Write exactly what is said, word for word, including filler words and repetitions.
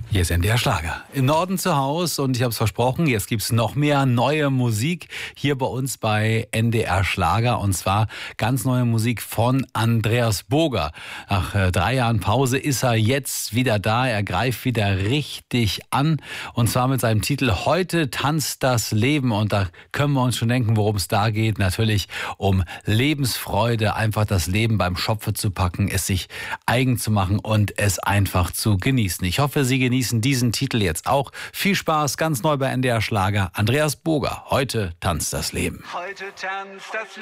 Hier ist N D R Schlager. Im Norden zu Hause und ich habe es versprochen, jetzt gibt's noch mehr neue Musik hier bei uns bei N D R Schlager und zwar ganz neue Musik von Andreas Boger. Nach äh, drei Jahren Pause ist er jetzt wieder da. Er greift wieder richtig an und zwar mit seinem Titel Heute tanzt das Leben und da können wir uns schon denken, worum es da geht. Natürlich um Lebensfreude, einfach das Leben beim Schopfe zu packen, es sich eigen zu machen und es einfach zu genießen. Ich hoffe, Sie genießen diesen Titel jetzt auch. Viel Spaß, ganz neu bei N D R Schlager. Andreas Boger, heute tanzt das Leben. Heute tanzt das